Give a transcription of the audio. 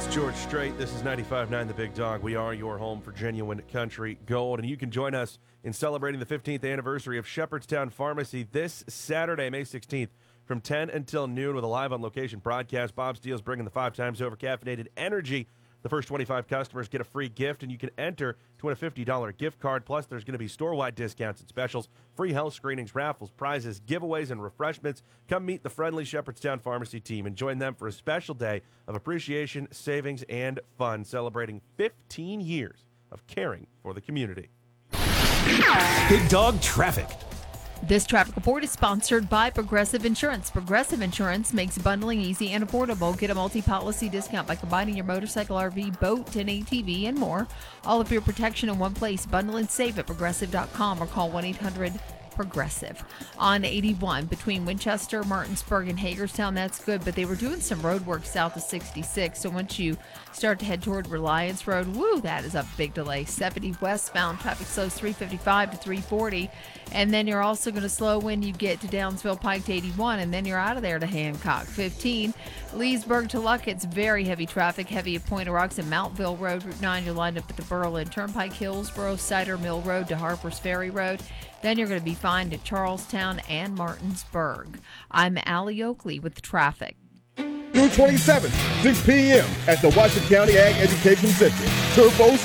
That's George Strait. This is 95.9 The Big Dog. We are your home for genuine country gold. And you can join us in celebrating the 15th anniversary of Shepherdstown Pharmacy this Saturday, May 16th, from 10 until noon with a live on-location broadcast. Bob Steele's bringing the 5 times over caffeinated energy. The first 25 customers get a free gift, and you can enter to win a $50 gift card. Plus, there's going to be store-wide discounts and specials, free health screenings, raffles, prizes, giveaways, and refreshments. Come meet the friendly Shepherdstown Pharmacy team and join them for a special day of appreciation, savings, and fun, celebrating 15 years of caring for the community. Big Dog Traffic. This traffic report is sponsored by Progressive Insurance. Progressive Insurance makes bundling easy and affordable. Get a multi-policy discount by combining your motorcycle, RV, boat, and ATV, and more. All of your protection in one place. Bundle and save at Progressive.com or call 1-800-PROGRESSIVE. On 81 between Winchester, Martinsburg, and Hagerstown, that's good, but they were doing some road work south of 66, so once you start to head toward Reliance Road, that is a big delay. 70 westbound, traffic slows 355 to 340, and then you're also going to slow when you get to Downsville Pike to 81, and then you're out of there to Hancock. 15, Leesburg to Luckett's, very heavy traffic, heavy at Point of Rocks and Mountville Road. Route 9, you're lined up at the Berlin Turnpike, Hillsboro, Cider Mill Road to Harper's Ferry Road. Then you're going to be fine at Charlestown and Martinsburg. I'm Allie Oakley with the traffic. June 27th, 6 p.m. at the Washington County Ag Education Center. Turbo